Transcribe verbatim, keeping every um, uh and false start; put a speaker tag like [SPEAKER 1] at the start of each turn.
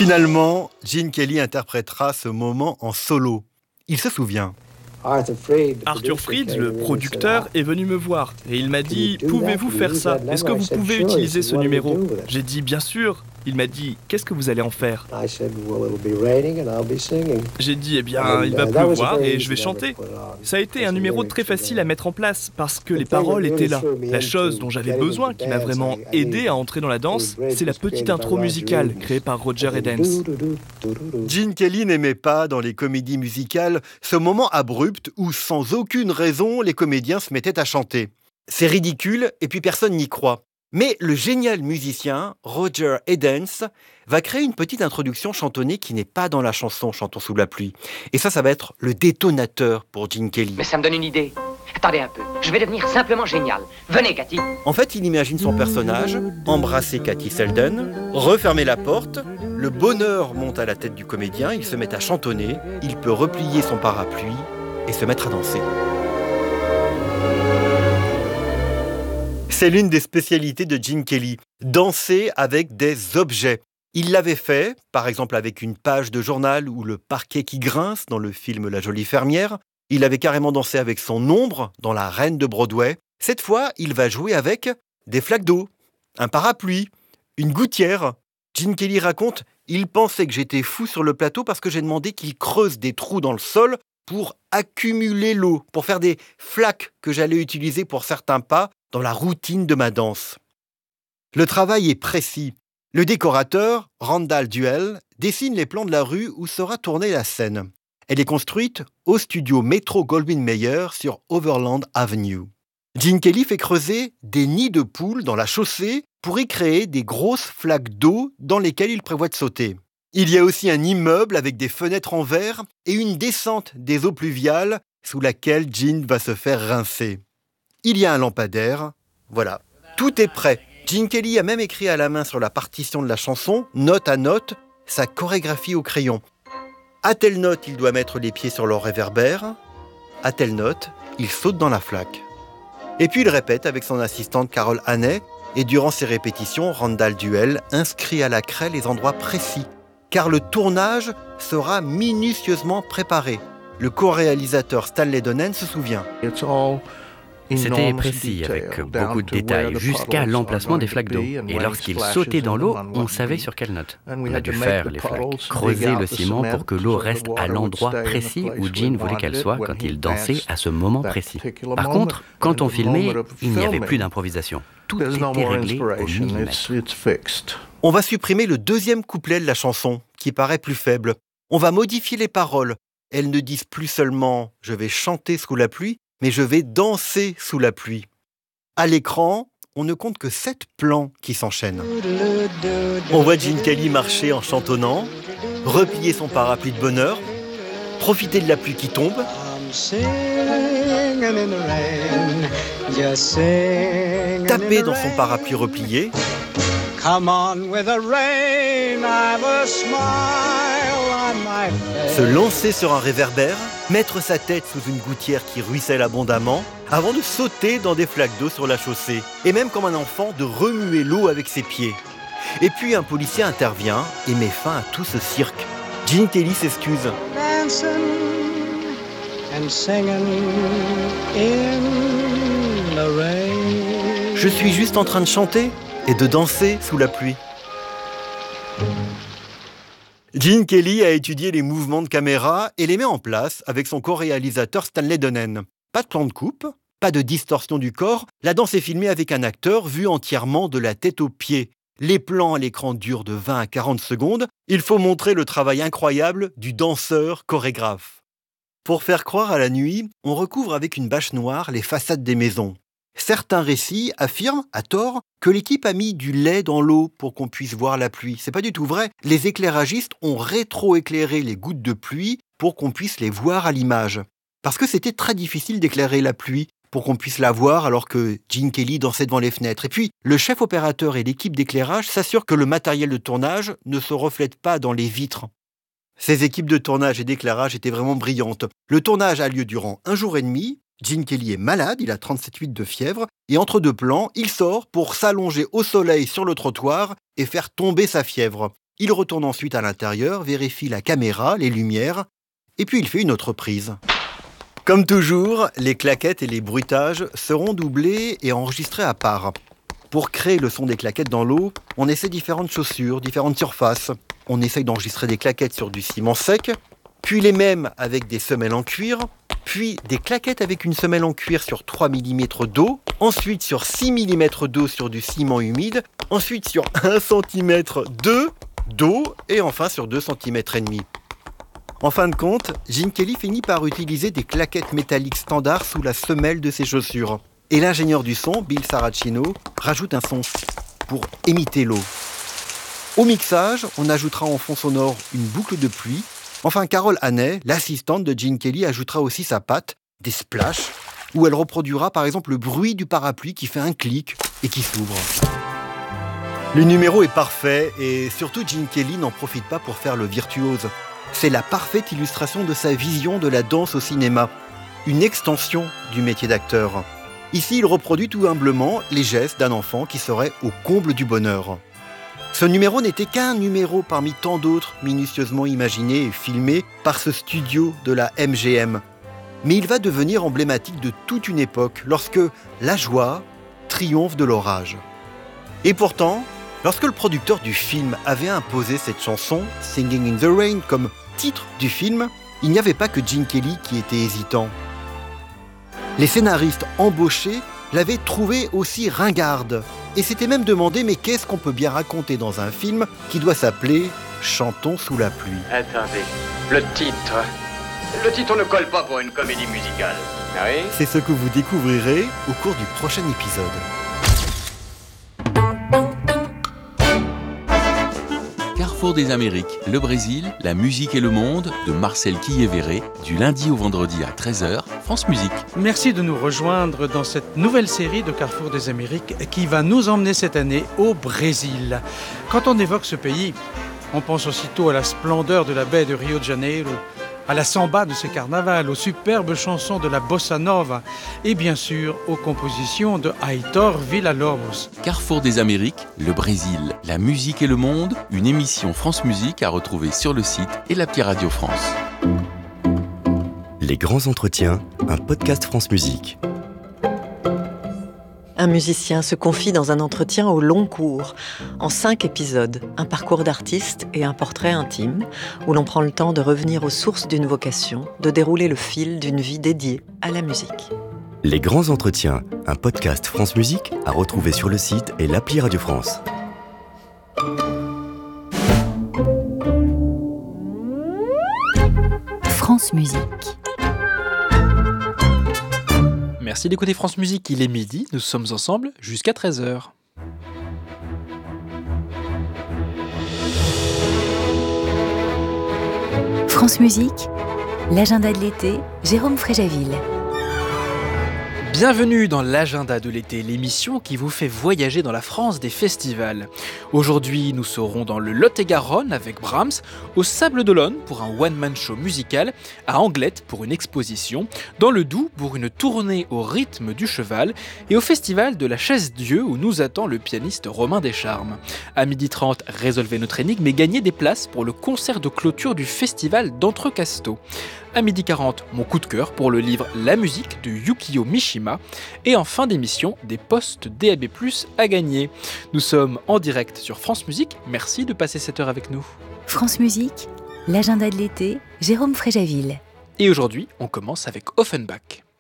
[SPEAKER 1] Finalement, Gene Kelly interprétera ce moment en solo. Il se souvient.
[SPEAKER 2] Arthur Freed, le producteur, est venu me voir et il m'a dit « Pouvez-vous faire ça ? Est-ce que vous pouvez utiliser ce numéro ?» J'ai dit « Bien sûr !» Il m'a dit « Qu'est-ce que vous allez en faire ?» J'ai dit « Eh bien, il va pleuvoir et je vais chanter. » Ça a été un numéro très facile à mettre en place parce que les paroles étaient là. La chose dont j'avais besoin, qui m'a vraiment aidé à entrer dans la danse, c'est la petite intro musicale créée par Roger Edens.
[SPEAKER 1] Gene Kelly n'aimait pas, dans les comédies musicales, ce moment abrupt où, sans aucune raison, les comédiens se mettaient à chanter. C'est ridicule et puis personne n'y croit. Mais le génial musicien Roger Edens va créer une petite introduction chantonnée qui n'est pas dans la chanson Chantons sous la pluie. Et ça, ça va être le détonateur pour Gene Kelly.
[SPEAKER 3] Mais ça me donne une idée. Attendez un peu, je vais devenir simplement génial. Venez, Cathy.
[SPEAKER 1] En fait, il imagine son personnage embrasser Cathy Selden, refermer la porte, le bonheur monte à la tête du comédien, il se met à chantonner, il peut replier son parapluie et se mettre à danser. C'est l'une des spécialités de Gene Kelly, danser avec des objets. Il l'avait fait, par exemple avec une page de journal ou le parquet qui grince dans le film La jolie fermière. Il avait carrément dansé avec son ombre dans La Reine de Broadway. Cette fois, il va jouer avec des flaques d'eau, un parapluie, une gouttière. Gene Kelly raconte « Il pensait que j'étais fou sur le plateau parce que j'ai demandé qu'il creuse des trous dans le sol pour accumuler l'eau, pour faire des flaques que j'allais utiliser pour certains pas dans la routine de ma danse. » Le travail est précis. Le décorateur, Randall Duell, dessine les plans de la rue où sera tournée la scène. Elle est construite au studio Metro-Goldwyn-Mayer sur Overland Avenue. Gene Kelly fait creuser des nids de poules dans la chaussée pour y créer des grosses flaques d'eau dans lesquelles il prévoit de sauter. Il y a aussi un immeuble avec des fenêtres en verre et une descente des eaux pluviales sous laquelle Gene va se faire rincer. Il y a un lampadaire. Voilà, tout est prêt. Gene Kelly a même écrit à la main sur la partition de la chanson, note à note, sa chorégraphie au crayon. À telle note, il doit mettre les pieds sur leur réverbère. À telle note, il saute dans la flaque. Et puis il répète avec son assistante Carol Hannay. Et durant ces répétitions, Randall Duell inscrit à la craie les endroits précis. Car le tournage sera minutieusement préparé. Le co-réalisateur Stanley Donen se souvient.
[SPEAKER 4] C'était précis, avec beaucoup de détails, jusqu'à l'emplacement des flaques d'eau. Et lorsqu'il sautait dans l'eau, on savait sur quelle note. On a dû faire les flaques, creuser le ciment pour que l'eau reste à l'endroit précis où Gene voulait qu'elle soit quand il dansait à ce moment précis. Par contre, quand on filmait, il n'y avait plus d'improvisation. Tout était réglé au millimètre.
[SPEAKER 1] On va supprimer le deuxième couplet de la chanson, qui paraît plus faible. On va modifier les paroles. Elles ne disent plus seulement « je vais chanter sous la pluie », mais je vais danser sous la pluie. À l'écran, on ne compte que sept plans qui s'enchaînent. On voit Gene Kelly marcher en chantonnant, replier son parapluie de bonheur, profiter de la pluie qui tombe, taper dans son parapluie replié, se lancer sur un réverbère, mettre sa tête sous une gouttière qui ruisselle abondamment, avant de sauter dans des flaques d'eau sur la chaussée, et même comme un enfant de remuer l'eau avec ses pieds. Et puis un policier intervient et met fin à tout ce cirque. Gene Kelly s'excuse. Je suis juste en train de chanter et de danser sous la pluie. Gene Kelly a étudié les mouvements de caméra et les met en place avec son co-réalisateur Stanley Donen. Pas de plan de coupe, pas de distorsion du corps, la danse est filmée avec un acteur vu entièrement de la tête aux pieds. Les plans à l'écran durent de vingt à quarante secondes, il faut montrer le travail incroyable du danseur chorégraphe. Pour faire croire à la nuit, on recouvre avec une bâche noire les façades des maisons. Certains récits affirment, à tort, que l'équipe a mis du lait dans l'eau pour qu'on puisse voir la pluie. C'est pas du tout vrai. Les éclairagistes ont rétro-éclairé les gouttes de pluie pour qu'on puisse les voir à l'image. Parce que c'était très difficile d'éclairer la pluie pour qu'on puisse la voir alors que Gene Kelly dansait devant les fenêtres. Et puis, le chef opérateur et l'équipe d'éclairage s'assurent que le matériel de tournage ne se reflète pas dans les vitres. Ces équipes de tournage et d'éclairage étaient vraiment brillantes. Le tournage a lieu durant un jour et demi. Gene Kelly est malade, il a trente-sept virgule huit de fièvre, et entre deux plans, il sort pour s'allonger au soleil sur le trottoir et faire tomber sa fièvre. Il retourne ensuite à l'intérieur, vérifie la caméra, les lumières, et puis il fait une autre prise. Comme toujours, les claquettes et les bruitages seront doublés et enregistrés à part. Pour créer le son des claquettes dans l'eau, on essaie différentes chaussures, différentes surfaces. On essaye d'enregistrer des claquettes sur du ciment sec, puis les mêmes avec des semelles en cuir, puis des claquettes avec une semelle en cuir sur trois millimètres d'eau, ensuite sur six millimètres d'eau sur du ciment humide, ensuite sur un centimètre d'eau et enfin sur deux centimètres et demi. En fin de compte, Gene Kelly finit par utiliser des claquettes métalliques standards sous la semelle de ses chaussures. Et l'ingénieur du son, Bill Saracino, rajoute un son pour imiter l'eau. Au mixage, on ajoutera en fond sonore une boucle de pluie. Enfin, Carol Hannay, l'assistante de Gene Kelly, ajoutera aussi sa patte, des splashs, où elle reproduira par exemple le bruit du parapluie qui fait un clic et qui s'ouvre. Le numéro est parfait et surtout Gene Kelly n'en profite pas pour faire le virtuose. C'est la parfaite illustration de sa vision de la danse au cinéma, une extension du métier d'acteur. Ici, il reproduit tout humblement les gestes d'un enfant qui serait au comble du bonheur. Ce numéro n'était qu'un numéro parmi tant d'autres minutieusement imaginés et filmés par ce studio de la M G M. Mais il va devenir emblématique de toute une époque lorsque la joie triomphe de l'orage. Et pourtant, lorsque le producteur du film avait imposé cette chanson, Singing in the Rain, comme titre du film, il n'y avait pas que Gene Kelly qui était hésitant. Les scénaristes embauchés l'avaient trouvée aussi ringarde et s'étaient même demandé mais qu'est-ce qu'on peut bien raconter dans un film qui doit s'appeler « Chantons sous la pluie ».
[SPEAKER 5] Attendez, le titre... Le titre ne colle pas pour une comédie musicale. Ah oui ?
[SPEAKER 1] C'est ce que vous découvrirez au cours du prochain épisode.
[SPEAKER 6] Carrefour des Amériques, le Brésil, la musique et le monde, de Marcel Quillet-Verret, du lundi au vendredi à treize heures, France Musique.
[SPEAKER 7] Merci de nous rejoindre dans cette nouvelle série de Carrefour des Amériques qui va nous emmener cette année au Brésil. Quand on évoque ce pays, on pense aussitôt à la splendeur de la baie de Rio de Janeiro, à la samba de ce carnaval, aux superbes chansons de la bossa nova et bien sûr aux compositions de Aitor Villa-Lobos.
[SPEAKER 6] Carrefour des Amériques, le Brésil, la musique et le monde, une émission France Musique à retrouver sur le site et l'appli Radio France.
[SPEAKER 8] Les grands entretiens, un podcast France Musique.
[SPEAKER 9] Un musicien se confie dans un entretien au long cours, en cinq épisodes, un parcours d'artiste et un portrait intime, où l'on prend le temps de revenir aux sources d'une vocation, de dérouler le fil d'une vie dédiée à la musique.
[SPEAKER 8] Les grands entretiens, un podcast France Musique à retrouver sur le site et l'appli Radio France.
[SPEAKER 10] France Musique.
[SPEAKER 11] Merci d'écouter France Musique, il est midi, nous sommes ensemble jusqu'à treize heures.
[SPEAKER 10] France Musique, l'agenda de l'été, Jérôme Fréjaville.
[SPEAKER 11] Bienvenue dans l'agenda de l'été, l'émission qui vous fait voyager dans la France des festivals. Aujourd'hui, nous serons dans le Lot-et-Garonne avec Brahms, au Sable d'Olonne pour un one-man show musical, à Anglette pour une exposition, dans le Doubs pour une tournée au rythme du cheval et au festival de la Chaise-Dieu où nous attend le pianiste Romain Descharmes. À midi trente, résolvez notre énigme et gagnez des places pour le concert de clôture du festival d'Entrecasteaux. À midi quarante, mon coup de cœur pour le livre La musique de Yukio Mishima. Et en fin d'émission, des postes D A B plus, à gagner. Nous sommes en direct sur France Musique. Merci de passer cette heure avec nous.
[SPEAKER 10] France Musique, l'agenda de l'été, Jérôme Fréjaville.
[SPEAKER 11] Et aujourd'hui, on commence avec Offenbach.